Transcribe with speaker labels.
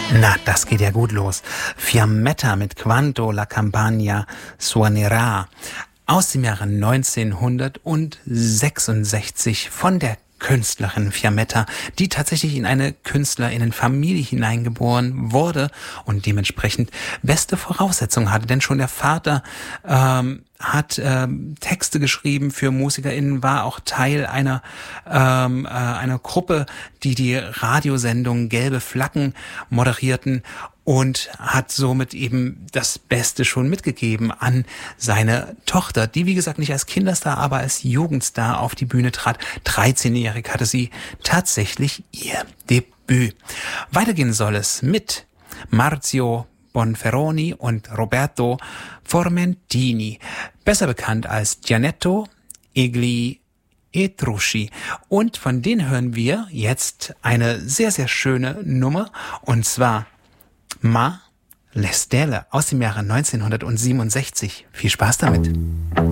Speaker 1: Na, das geht ja gut los. Fiammetta mit Quando la campagna suonerà aus dem Jahre 1966 von der Künstlerin Fiammetta, die tatsächlich in eine KünstlerInnenfamilie hineingeboren wurde und dementsprechend beste Voraussetzungen hatte. Denn schon der Vater hat Texte geschrieben für MusikerInnen, war auch Teil einer Gruppe, die Radiosendung Gelbe Flaggen moderierten und hat somit eben das Beste schon mitgegeben an seine Tochter, die wie gesagt nicht als Kinderstar, aber als Jugendstar auf die Bühne trat. 13-jährig hatte sie tatsächlich ihr Debüt. Weitergehen soll es mit Marzio Bonferroni und Roberto Formentini, besser bekannt als Gianetto Egli Etrucci. Und von denen hören wir jetzt eine sehr, sehr schöne Nummer, und zwar Ma le Stelle aus dem Jahre 1967. Viel Spaß damit.